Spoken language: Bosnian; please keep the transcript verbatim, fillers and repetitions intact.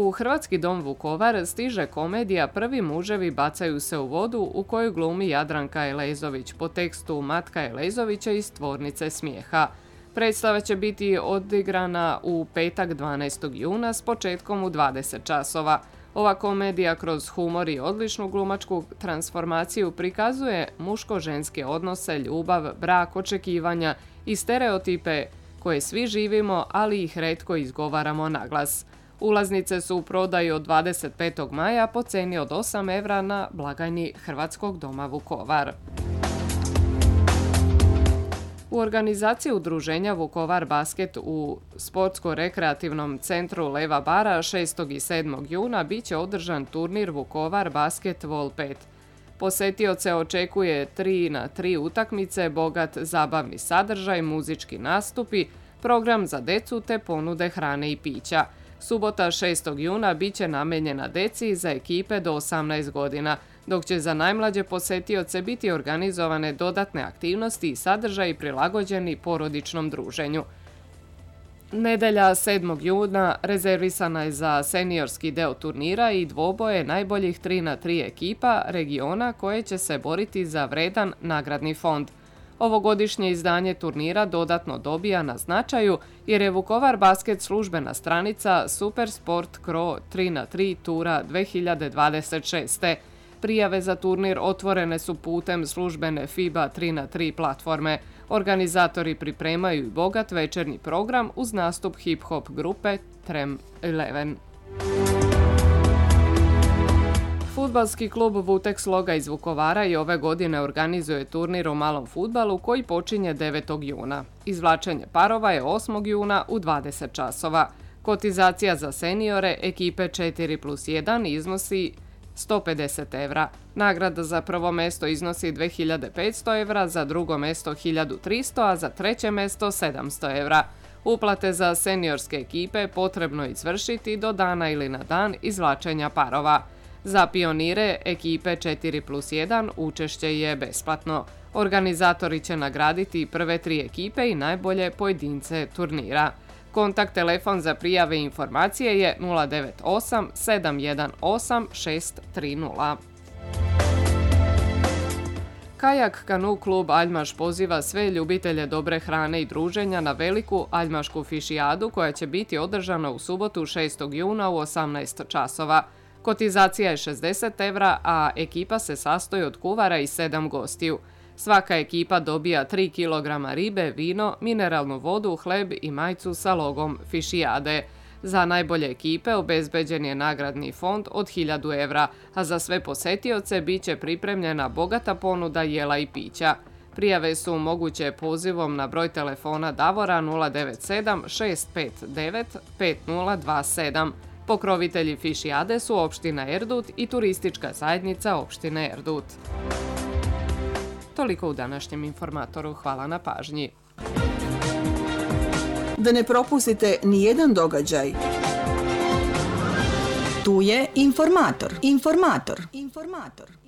U Hrvatski dom Vukovar stiže komedija Prvi muževi bacaju se u vodu u kojoj glumi Jadranka Elezović po tekstu Matka Elezovića iz Tvornice smijeha. Predstava će biti odigrana u petak dvanaestog juna s početkom u dvadeset časova. Ova komedija kroz humor i odličnu glumačku transformaciju prikazuje muško-ženske odnose, ljubav, brak, očekivanja i stereotipe koje svi živimo, ali ih retko izgovaramo naglas. Ulaznice su u prodaju od dvadeset petog maja po ceni od osam evra na blagajni Hrvatskog doma Vukovar. U organizaciji udruženja Vukovar basket u sportsko-rekreativnom centru Leva bara šestog i sedmog juna bit će održan turnir Vukovar basket Vol pet. Posetioce očekuje tri na tri utakmice, bogat zabavni sadržaj, muzički nastupi, program za decu te ponude hrane i pića. Subota šestog juna bit će namijenjena deci za ekipe do osamnaest godina, dok će za najmlađe posetioce biti organizovane dodatne aktivnosti i sadržaji prilagođeni porodičnom druženju. Nedelja sedmog juna rezervisana je za seniorski deo turnira i dvoboje najboljih tri na tri ekipa regiona koje će se boriti za vredan nagradni fond. Ovogodišnje izdanje turnira dodatno dobija na značaju jer je Vukovar basket službena stranica Supersport Cro tri na tri Tura dve hiljade dvadeset šeste. Prijave za turnir otvorene su putem službene FIBA tri na tri platforme. Organizatori pripremaju i bogat večernji program uz nastup hip-hop grupe Trem Eleven. Fudbalski klub Vuteks Sloga iz Vukovara i ove godine organizuje turnir u malom fudbalu koji počinje devetog juna. Izvlačenje parova je osmog juna u dvadeset časova. Kotizacija za seniore ekipe četiri plus jedan iznosi sto pedeset evra. Nagrada za prvo mesto iznosi dve hiljade petsto evra, za drugo mesto hiljadu tristo, a za treće mesto sedamsto evra. Uplate za seniorske ekipe potrebno je izvršiti do dana ili na dan izvlačenja parova. Za pionire ekipe četiri plus jedan učešće je besplatno. Organizatori će nagraditi prve tri ekipe i najbolje pojedince turnira. Kontakt telefon za prijave i informacije je nula devet osam sedam jedan osam šest tri nula. Kajak Kanu klub Aljmaš poziva sve ljubitelje dobre hrane i druženja na veliku aljmašku fišijadu koja će biti održana u subotu šestog juna u osamnaest časova. Kotizacija je šezdeset evra, a ekipa se sastoji od kuvara i sedam gostiju. Svaka ekipa dobija tri kilograma ribe, vino, mineralnu vodu, hleb i majicu sa logom fišijade. Za najbolje ekipe obezbeđen je nagradni fond od hiljadu evra, a za sve posetioce bit će pripremljena bogata ponuda jela i pića. Prijave su moguće pozivom na broj telefona Davora nula devet sedam šest pet devet pet nula dva sedam. Pokrovitelji fišijade su opština Erdut i turistička zajednica opštine Erdut. Toliko u današnjem informatoru. Hvala na pažnji. Da ne propustite ni jedan događaj. Tu je informator. Informator. Informator.